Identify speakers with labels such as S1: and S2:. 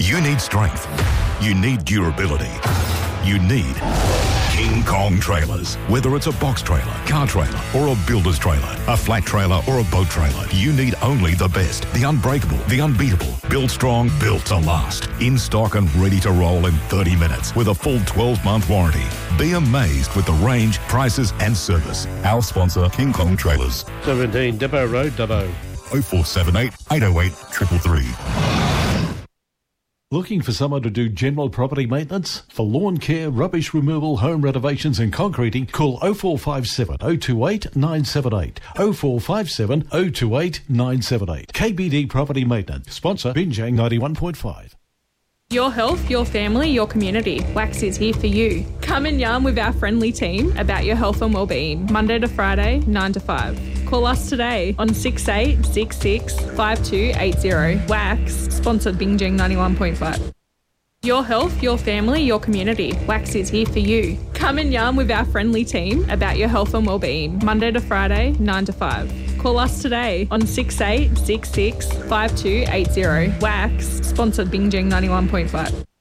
S1: You need strength. You need durability. You need King Kong trailers. Whether it's a box trailer, car trailer, or a builder's trailer, a flat trailer, or a boat trailer, you need only the best, the unbreakable, the unbeatable. Built strong, built to last. In stock and ready to roll in 30 minutes with a full 12-month warranty. Be amazed with the range, prices, and service. Our sponsor, King Kong Trailers.
S2: 17 Depot Road, Dubbo.
S1: 0478 808 333.
S3: Looking for someone to do general property maintenance? For lawn care, rubbish removal, home renovations and concreting, call 0457 028 978. 0457 028 978. KBD Property Maintenance. Sponsor, Binjang 91.5.
S4: Your health, your family, your community. Wax is here for you. Come and yarn with our friendly team about your health and wellbeing. Monday to Friday, 9 to 5. Call us today on 6866 5280. Wax, sponsored Binjang 91.5. Your health, your family, your community. Wax is here for you. Come and yarn with our friendly team about your health and wellbeing. Monday to Friday, 9 to 5. Call us today on 6866 5280. Wax, sponsored Binjang 91.5.